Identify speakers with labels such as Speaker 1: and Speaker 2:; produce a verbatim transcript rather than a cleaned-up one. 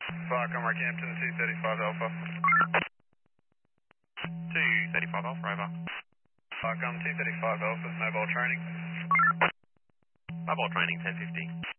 Speaker 1: Falcon Rockhampton, two thirty-five Alpha.
Speaker 2: two thirty-five Alpha, over.
Speaker 1: Falcon, two thirty-five Alpha's mobile training.
Speaker 2: Mobile training, ten fifty.